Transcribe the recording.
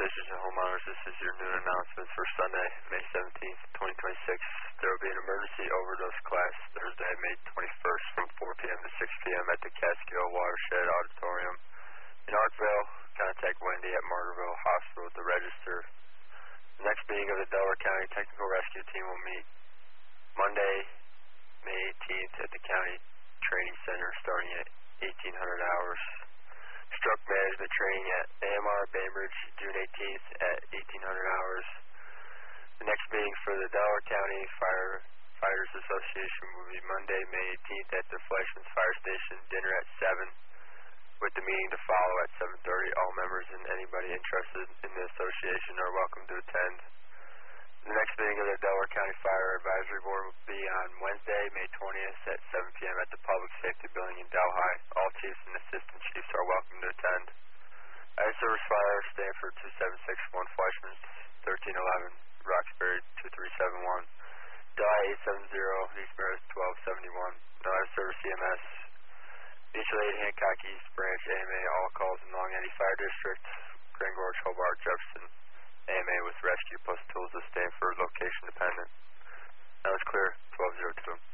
Congratulations to homeowners. This is your noon announcement for Sunday, May 17th, 2026. There will be an emergency overdose class Thursday, May 21st from 4 p.m. to 6 p.m. at the Catskill Watershed Auditorium. In Arkville, contact Wendy at Martyrsville Hospital to register. The next meeting of the Delaware County Technical Rescue Team will meet Monday, May 18th at the County Training Center starting at 1800 hours. Stroke management training at AMR Bainbridge, June 18th at 1800 hours. The next meeting for the Delaware County Firefighters Association will be Monday, May 18th at the Fleischman's Fire Station, dinner at 7, with the meeting to follow at 7:30. All members and anybody interested in the association are welcome to attend. The next meeting of the Delaware County Fire Advisory Board will be on Wednesday, May 20th at 7 p.m. at the Public Safety Building in Delhi. All chiefs and assistant chiefs are welcome to attend. Iron Service Fire, Stanford 2761, Fleischman's 1311, Roxbury 2371, Delhi 870, East Meredith 1271. Iron Service CMS, Mutual Aid, Hancock East Branch, AMA, all calls in Long Eddy Fire District, Grand Gorge, Hobart, Jefferson, AMA with rescue plus tools to Stanford, location dependent. That was clear, 1202.